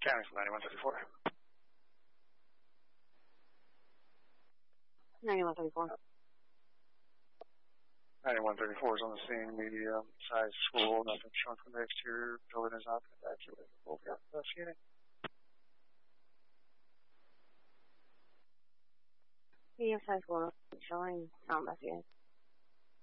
County 9134. 9134. 9134 is on the scene. Medium size school. Nothing shown from the exterior. Building is not evacuated. Over. Investigating. Medium size school showing sound investigating.